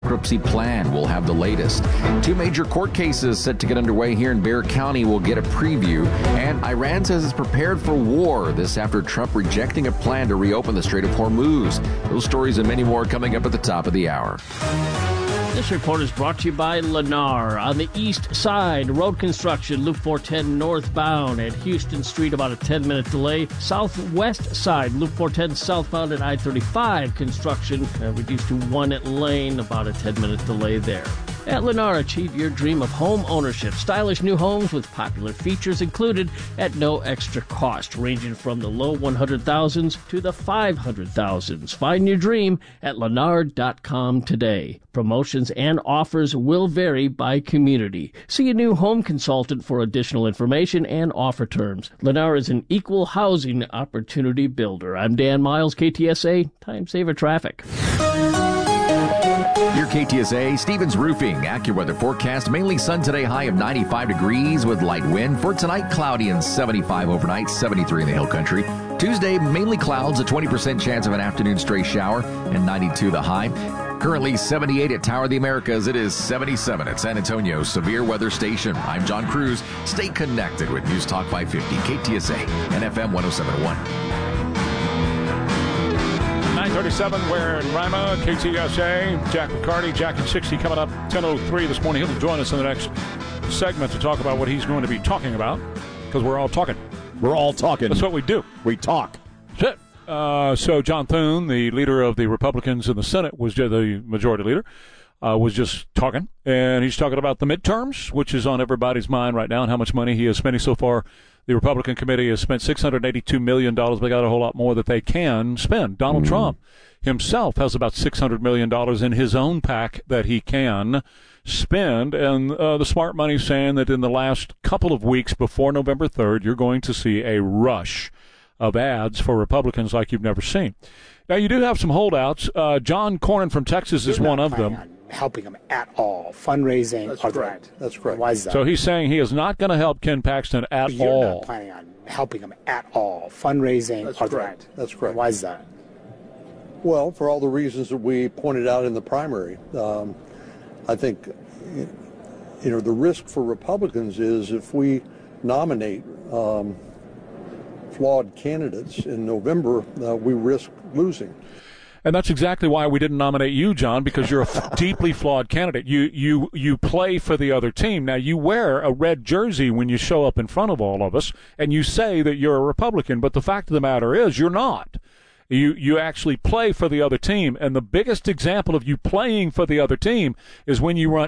bankruptcy plan. We'll have the latest. Two major court cases set to get underway here in Bexar County. We'll get a preview. And Iran says it's prepared for war. This after Trump rejecting a plan to reopen the Strait of Hormuz. Those stories and many more coming up at the top of the hour. This report is brought to you by Lennar. On the east side, road construction, Loop 410 northbound at Houston Street, about a 10-minute delay. Southwest side, Loop 410 southbound at I-35, construction reduced to one lane, about a 10-minute delay there. At Lennar, achieve your dream of home ownership. Stylish new homes with popular features included at no extra cost, ranging from the low 100,000s to the 500,000s. Find your dream at Lennar.com today. Promotions and offers will vary by community. See a new home consultant for additional information and offer terms. Lennar is an equal housing opportunity builder. I'm Dan Miles, KTSA, Time Saver Traffic. Your KTSA, Stevens Roofing. AccuWeather forecast. Mainly sun today, high of 95 degrees with light wind. For tonight, cloudy and 75 overnight, 73 in the hill country. Tuesday, mainly clouds, a 20% chance of an afternoon stray shower, and 92 the high. Currently 78 at Tower of the Americas. It is 77 at San Antonio Severe Weather Station. I'm John Cruz. Stay connected with News Talk 550, KTSA, and FM 1071. 9:37, we're in Rima, KTSA. Jack McCarty, Jack at 60 coming up 10:03 this morning. He'll join us in the next segment to talk about what he's going to be talking about, because we're all talking. We're all talking. That's what we do. We talk. That's it. So John Thune, the leader of the Republicans in the Senate, was the majority leader, was just talking. And he's talking about the midterms, which is on everybody's mind right now, and how much money he is spending so far. The Republican committee has spent $682 million. They got a whole lot more that they can spend. Donald Trump himself has about $600 million in his own PAC that he can spend. And the smart money's saying that in the last couple of weeks before November 3rd, you're going to see a rush of ads for Republicans like you've never seen. Now, you do have some holdouts. John Cornyn from Texas is one of them. Helping them at all. Fundraising. That's correct. That's correct. Why is that? So he's saying he is not going to help Ken Paxton at You're all. You're not planning on helping them at all. Fundraising. That's correct. That's correct. Why is that? Well, for all the reasons that we pointed out in the primary. I think, the risk for Republicans is if we nominate flawed candidates in November, we risk losing. And that's exactly why we didn't nominate you, John, because you're a deeply flawed candidate. You play for the other team. Now, you wear a red jersey when you show up in front of all of us, and you say that you're a Republican, but the fact of the matter is you're not. You actually play for the other team, and the biggest example of you playing for the other team is when you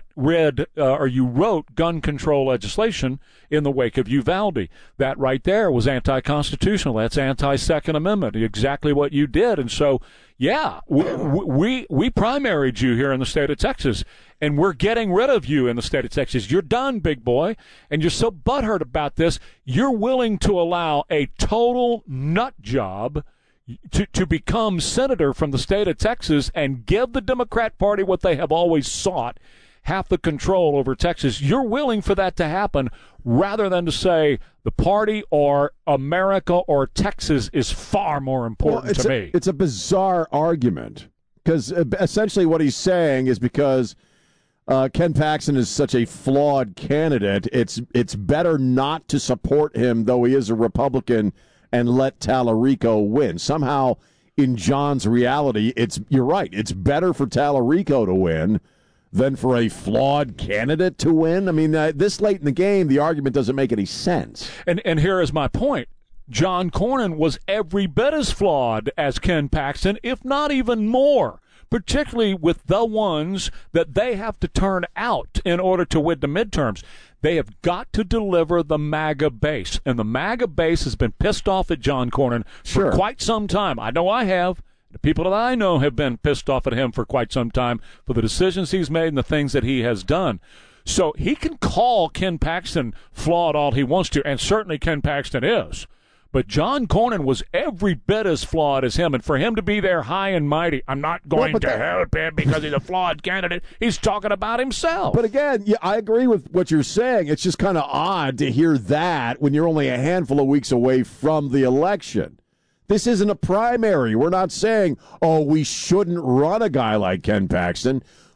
wrote gun control legislation in the wake of Uvalde. That right there was anti-constitutional. That's anti-Second Amendment. Exactly what you did. And so, yeah, we primaried you here in the state of Texas, and we're getting rid of you in the state of Texas. You're done, big boy, and you're so butthurt about this. You're willing to allow a total nut job to become senator from the state of Texas and give the Democrat Party what they have always sought, half the control over Texas. You're willing for that to happen rather than to say the party or America or Texas is far more important to me. It's a bizarre argument because essentially what he's saying is because Ken Paxton is such a flawed candidate, it's better not to support him, though he is a Republican, and let Tallarico win. Somehow, in John's reality, you're right. It's better for Tallarico to win than for a flawed candidate to win. I mean, this late in the game, the argument doesn't make any sense. And here is my point. John Cornyn was every bit as flawed as Ken Paxton, if not even more, particularly with the ones that they have to turn out in order to win the midterms. They have got to deliver the MAGA base, and the MAGA base has been pissed off at John Cornyn for quite some time. I know I have. The people that I know have been pissed off at him for quite some time for the decisions he's made and the things that he has done. So he can call Ken Paxton flawed all he wants to, and certainly Ken Paxton is. But John Cornyn was every bit as flawed as him, and for him to be there high and mighty, I'm not going to help him because he's a flawed candidate. He's talking about himself. But again, yeah, I agree with what you're saying. It's just kind of odd to hear that when you're only a handful of weeks away from the election. This isn't a primary. We're not saying, we shouldn't run a guy like Ken Paxton.